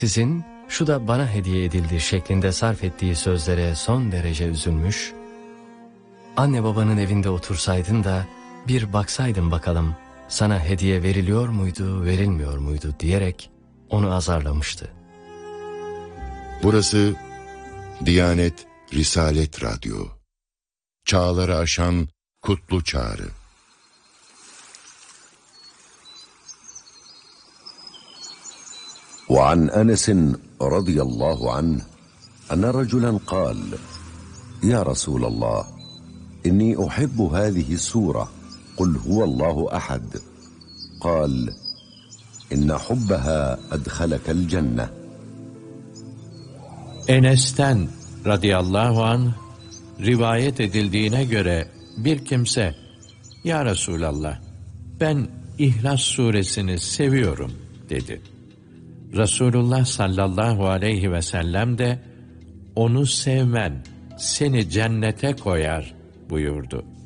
Sizin şu da bana hediye edildi şeklinde sarf ettiği sözlere son derece üzülmüş, anne babanın evinde otursaydın da bir baksaydın bakalım sana hediye veriliyor muydu, verilmiyor muydu diyerek onu azarlamıştı. Burası Diyanet Risalet Radyo. Çağları aşan kutlu çağrı. وعن أنس رضي الله عنه أن رجلا قال: يا رسول الله، إني أحب هذه السورة، قل هو الله أحد. قال: إن حبها أدخلك الجنة. Enes'ten radıyallahu anh rivayet edildiğine göre bir kimse, "Ya Resulallah, ben İhlas suresini seviyorum," dedi. Resulullah sallallahu aleyhi ve sellem de, "Onu sevmen seni cennete koyar," buyurdu.